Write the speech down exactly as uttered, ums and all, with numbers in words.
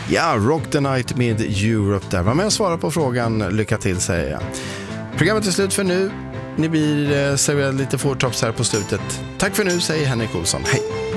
Ja, Rock the Night med Europe där. Var med och svara på frågan. Lycka till, säger jag. Programmet är slut för nu. Ni blir serverade lite four tops här på slutet. Tack för nu, säger Henrik Olsson. Hej!